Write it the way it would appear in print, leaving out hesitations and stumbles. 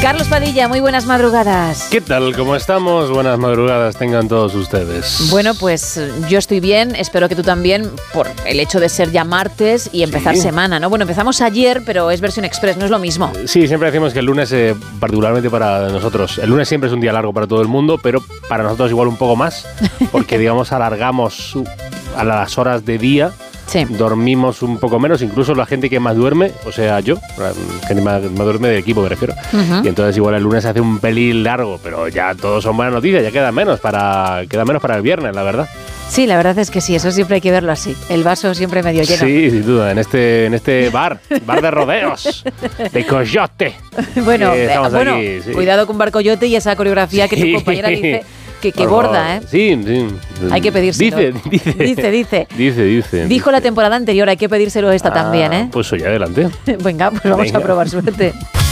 Carlos Padilla, muy buenas madrugadas. ¿Qué tal? ¿Cómo estamos? Buenas madrugadas tengan todos ustedes. Bueno, pues yo estoy bien, espero que tú también, por el hecho de ser ya martes y empezar semana, ¿no? Bueno, empezamos ayer, pero es versión express, no es lo mismo. Sí, siempre decimos que el lunes, particularmente para nosotros, el lunes siempre es un día largo para todo el mundo, pero para nosotros igual un poco más, porque digamos alargamos a las horas de día. Sí. Dormimos un poco menos, incluso la gente que más duerme, o sea, yo, gente más duerme del equipo, me refiero. Y entonces igual el lunes se hace un pelín largo, pero ya todos son buenas noticias, ya queda menos para el viernes, la verdad. Sí, la verdad es que sí, eso siempre hay que verlo así. El vaso siempre medio lleno. Sí, sin duda, en este bar de rodeos, de Coyote. Bueno, aquí, sí. Cuidado con Bar Coyote y esa coreografía que tu compañera dice que borda, ¿eh? Sí. Hay que pedírselo. Dice. Dijo la temporada anterior, hay que pedírselo esta también, ¿eh? Pues oye, adelante. Venga, pues vamos a probar suerte.